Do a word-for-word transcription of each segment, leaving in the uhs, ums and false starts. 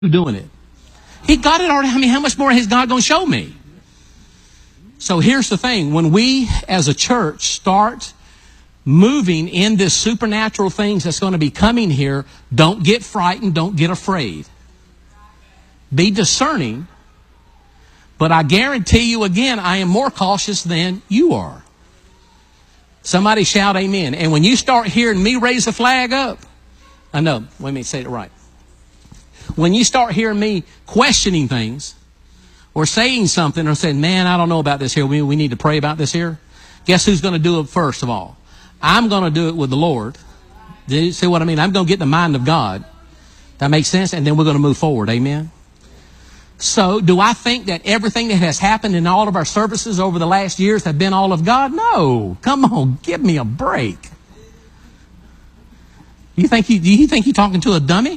doing it. He got it already. I mean, how much more is God going to show me? So here's the thing. When we as a church start moving in this supernatural things that's going to be coming here, don't get frightened. Don't get afraid. Be discerning. But I guarantee you again, I am more cautious than you are. Somebody shout amen. And when you start hearing me raise the flag up, I know, let me say it right. When you start hearing me questioning things or saying something or saying, man, I don't know about this here. We, we need to pray about this here. Guess who's going to do it first of all? I'm going to do it with the Lord. Do you see what I mean? I'm going to get the mind of God. That makes sense? And then we're going to move forward. Amen? So do I think that everything that has happened in all of our services over the last years have been all of God? No. Come on, give me a break. You think you, do you think you're talking to a dummy?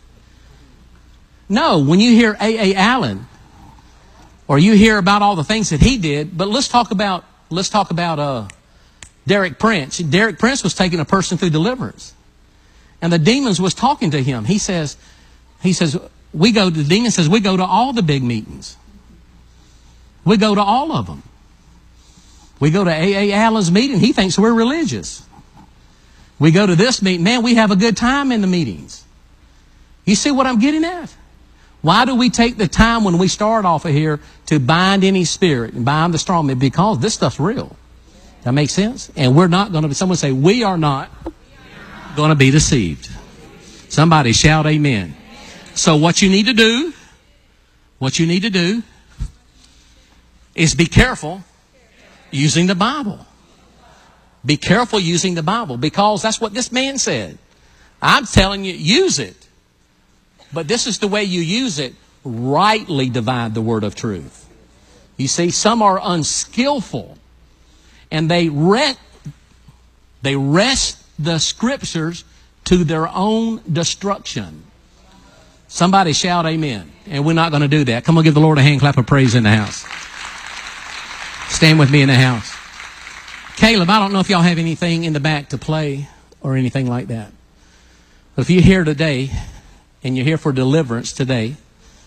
No. When you hear A A. Allen, or you hear about all the things that he did, but let's talk about let's talk about uh, Derek Prince. Derek Prince was taking a person through deliverance, and the demons was talking to him. He says, he says. We go to, the demon says, we go to all the big meetings. We go to all of them. We go to A A. Allen's meeting. He thinks we're religious. We go to this meeting. Man, we have a good time in the meetings. You see what I'm getting at? Why do we take the time when we start off of here to bind any spirit and bind the strong man? Because this stuff's real. That makes sense? And we're not going to be, someone say, we are not going to be deceived. Somebody shout amen. So what you need to do, what you need to do is be careful using the Bible. Be careful using the Bible, because that's what this man said. I'm telling you, use it. But this is the way you use it. Rightly divide the word of truth. You see, some are unskillful, and they rest, they wrest the scriptures to their own destruction. Somebody shout amen. And we're not going to do that. Come on, give the Lord a hand clap of praise in the house. Stand with me in the house. Caleb, I don't know if y'all have anything in the back to play or anything like that. But if you're here today and you're here for deliverance today,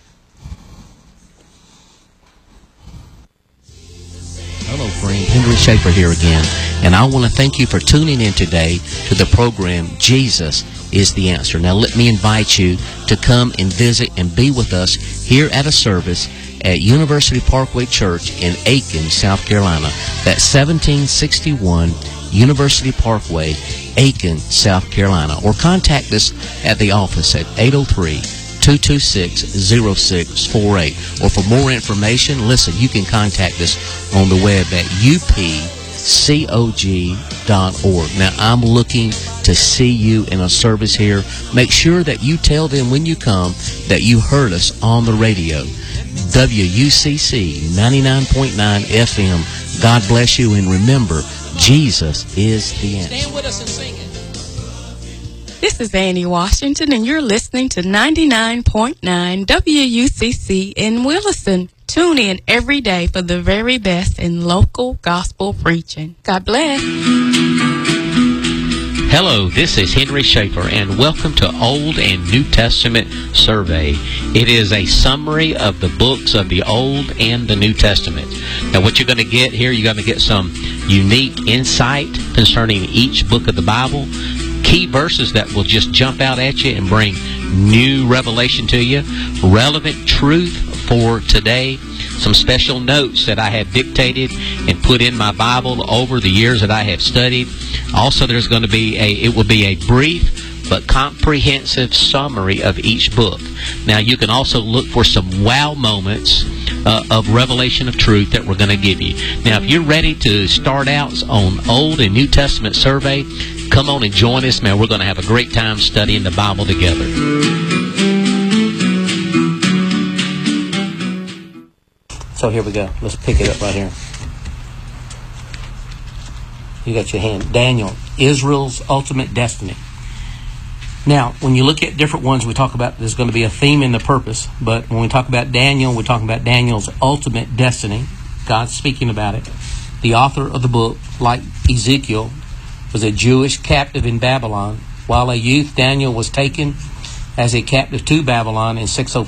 hello, friend. Henry Schaefer here again. And I want to thank you for tuning in today to the program, Jesus is the Answer. Now, let me invite you to come and visit and be with us here at a service at University Parkway Church in Aiken, South Carolina. That's seventeen sixty-one University Parkway, Aiken, South Carolina. Or contact us at the office at eight oh three, two two six, oh six four eight. Or for more information, listen, you can contact us on the web at U P C O G dot org. Now, I'm looking to see you in a service here. Make sure that you tell them when you come that you heard us on the radio. W U C C ninety-nine point nine F M. God bless you, and remember, Jesus is the answer. Stand with us and sing it. This is Annie Washington, and you're listening to ninety-nine point nine W U C C in Williston. Tune in every day for the very best in local gospel preaching. God bless. Hello, this is Henry Schaefer, and welcome to Old and New Testament Survey. It is a summary of the books of the Old and the New Testament. Now, what you're going to get here, you're going to get some unique insight concerning each book of the Bible, key verses that will just jump out at you and bring new revelation to you, relevant truth for today, some special notes that I have dictated and put in my Bible over the years that I have studied. Also, there's going to be a, it will be a brief but comprehensive summary of each book. Now, you can also look for some wow moments uh, of revelation of truth that we're going to give you. Now, if you're ready to start out on Old and New Testament survey, come on and join us, man. We're going to have a great time studying the Bible together. So here we go. Let's pick it up right here. You got your hand. Daniel, Israel's ultimate destiny. Now, when you look at different ones, we talk about there's going to be a theme in the purpose. But when we talk about Daniel, we're talking about Daniel's ultimate destiny. God's speaking about it. The author of the book, like Ezekiel, was a Jewish captive in Babylon. While a youth, Daniel was taken as a captive to Babylon in six oh